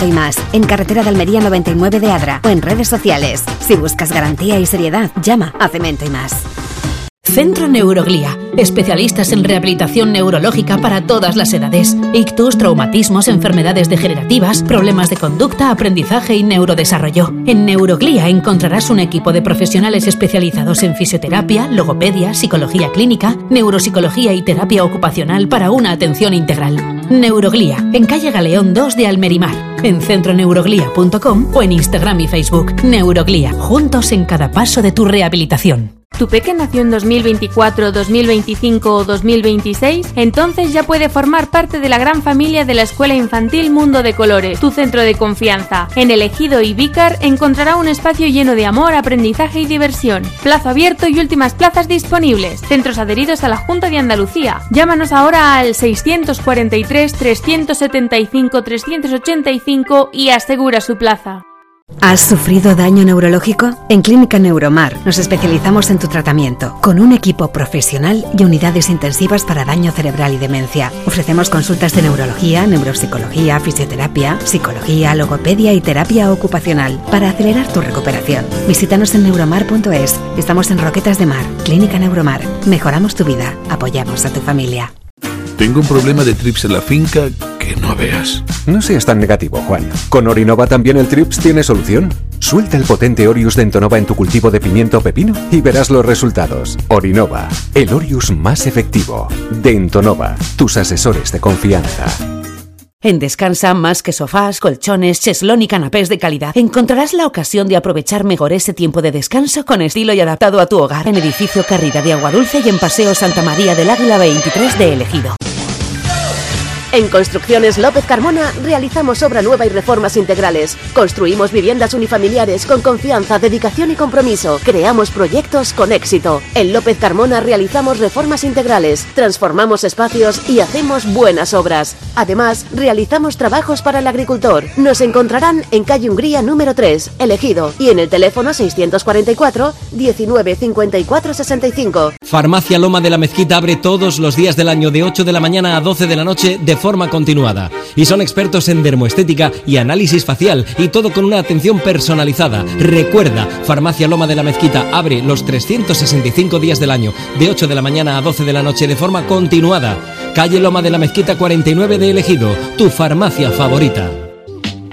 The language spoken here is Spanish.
Cemento y Más, en carretera de Almería 99 de Adra o en redes sociales. Si buscas garantía y seriedad, llama a Cemento y Más. Centro Neuroglía. Especialistas en rehabilitación neurológica para todas las edades. Ictus, traumatismos, enfermedades degenerativas, problemas de conducta, aprendizaje y neurodesarrollo. En Neuroglía encontrarás un equipo de profesionales especializados en fisioterapia, logopedia, psicología clínica, neuropsicología y terapia ocupacional para una atención integral. Neuroglía, en calle Galeón 2 de Almerimar, en centroneuroglía.com o en Instagram y Facebook. Neuroglía, juntos en cada paso de tu rehabilitación. ¿Tu peque nació en 2024, 2025 o 2026? Entonces ya puede formar parte de la gran familia de la Escuela Infantil Mundo de Colores, tu centro de confianza. En El Ejido y Vícar encontrará un espacio lleno de amor, aprendizaje y diversión. Plazo abierto y últimas plazas disponibles. Centros adheridos a la Junta de Andalucía. Llámanos ahora al 643 375 385 y asegura su plaza. ¿Has sufrido daño neurológico? En Clínica Neuromar nos especializamos en tu tratamiento, con un equipo profesional y unidades intensivas para daño cerebral y demencia. Ofrecemos consultas de neurología, neuropsicología, fisioterapia, psicología, logopedia y terapia ocupacional para acelerar tu recuperación. Visítanos en neuromar.es. Estamos en Roquetas de Mar. Clínica Neuromar. Mejoramos tu vida. Apoyamos a tu familia. Tengo un problema de trips en la finca que no veas. No seas tan negativo, Juan. Con Orinova también el trips tiene solución. Suelta el potente Orius Dentonova en tu cultivo de pimiento o pepino y verás los resultados. Orinova, el Orius más efectivo. Dentonova, tus asesores de confianza. En Descansa, más que sofás, colchones, cheslón y canapés de calidad, encontrarás la ocasión de aprovechar mejor ese tiempo de descanso con estilo y adaptado a tu hogar. En Edificio Carrera de Aguadulce y en Paseo Santa María del Águila 23 de El Ejido. En Construcciones López Carmona realizamos obra nueva y reformas integrales. Construimos viviendas unifamiliares con confianza, dedicación y compromiso. Creamos proyectos con éxito. En López Carmona realizamos reformas integrales, transformamos espacios y hacemos buenas obras. Además, realizamos trabajos para el agricultor. Nos encontrarán en calle Hungría número 3, El Ejido, y en el teléfono 644 19 54 65. Farmacia Loma de la Mezquita abre todos los días del año de 8 de la mañana a 12 de la noche de forma continuada. Y son expertos en dermoestética y análisis facial, y todo con una atención personalizada. Recuerda, Farmacia Loma de la Mezquita abre los 365 días del año, de 8 de la mañana a 12 de la noche de forma continuada. Calle Loma de la Mezquita 49 de El Ejido, tu farmacia favorita.